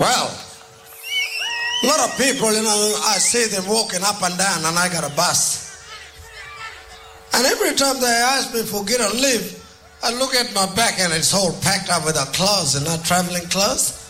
Well, a lot of people, I see them walking up and down, and I got a bus. And every time they ask me for get a lift, I look at my back and it's all packed up with a clothes, traveling clothes.